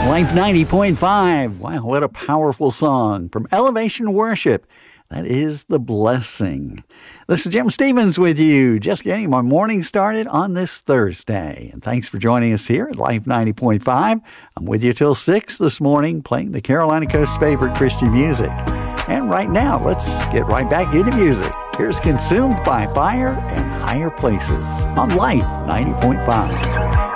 Life 90.5. Wow, what a powerful song from Elevation Worship. That is The Blessing. This is Jim Stevens with you, just getting my morning started on this Thursday. And thanks for joining us here at Life 90.5. I'm with you till 6 this morning, playing the Carolina Coast's favorite Christian music. And right now, let's get right back into music. Here's Consumed by Fire and Higher Places on Life 90.5.